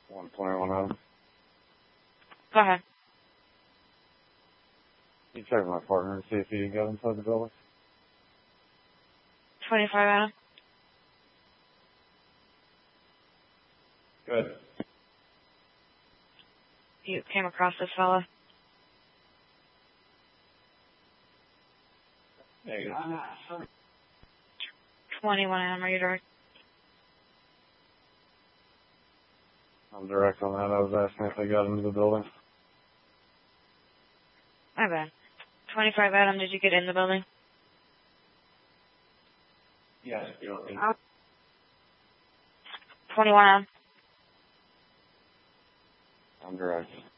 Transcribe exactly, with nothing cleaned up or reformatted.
one twenty-one Adam. Go ahead. You check my partner to see if he got inside the building? twenty-five Adam. Good. You came across this fella? There you go. twenty-one Adam, are you direct? I'm direct on that. I was asking if they got into the building. My bad. twenty-five Adam, did you get in the building? Yes, you don't need twenty-one Adam. I'm direct.